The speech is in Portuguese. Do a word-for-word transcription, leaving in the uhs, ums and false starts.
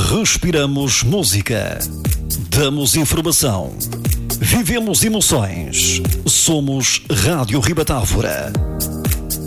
Respiramos música. Damos informação. Vivemos emoções. Somos Rádio Ribatávora.